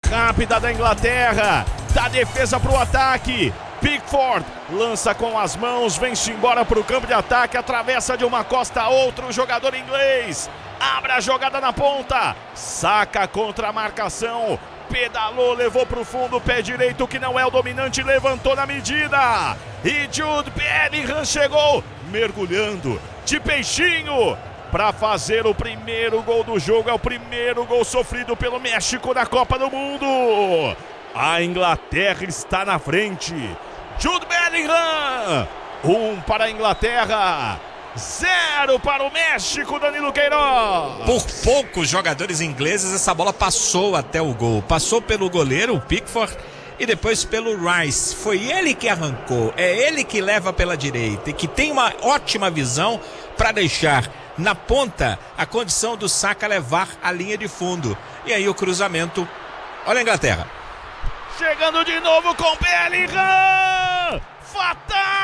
rápida da Inglaterra, da defesa para o ataque. Pickford lança com as mãos, vem-se embora para o campo de ataque, atravessa de uma costa a outra o jogador inglês. Abre a jogada na ponta, saca contra a marcação, pedalou, levou para o fundo, pé direito que não é o dominante, levantou na medida. E Jude Bellingham chegou, mergulhando de peixinho, para fazer o primeiro gol do jogo. É o primeiro gol sofrido pelo México na Copa do Mundo. A Inglaterra está na frente. Jude Bellingham, 1 para a Inglaterra, 0 para o México, Danilo Queiroz. Por poucos jogadores ingleses, essa bola passou até o gol. Passou pelo goleiro, o Pickford, e depois pelo Rice. Foi ele que arrancou, é ele que leva pela direita e que tem uma ótima visão para deixar na ponta a condição do Saka levar a linha de fundo. E aí o cruzamento, olha a Inglaterra. Chegando de novo com Bellingham.